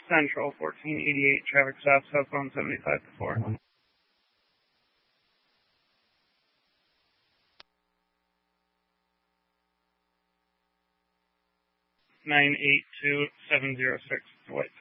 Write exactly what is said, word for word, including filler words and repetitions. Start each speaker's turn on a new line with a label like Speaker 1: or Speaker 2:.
Speaker 1: Central, fourteen eighty-eight, traffic stop, southbound seventy-five to four. nine eight two seven zero six, Dwight.